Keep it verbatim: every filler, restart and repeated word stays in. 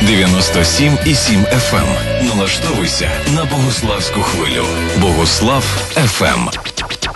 дев'яносто сім і сім еф ем. Налаштовуйся на Богуславську хвилю. Богуслав еф ем.